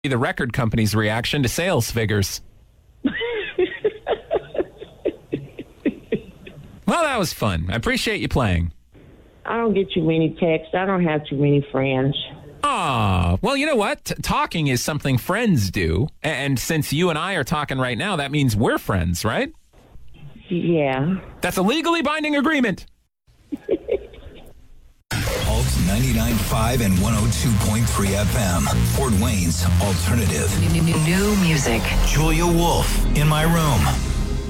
The record company's reaction to sales figures. Well, that was fun. I appreciate you playing. I don't get too many texts. I don't have too many friends. Ah, well, you know what? Talking is something friends do. And since you and I are talking right now, that means we're friends, right? Yeah. That's a legally binding agreement. Pulse 99.5 and 102.3 FM. Fort Wayne's alternative. New music. Julia Wolf, In My Room.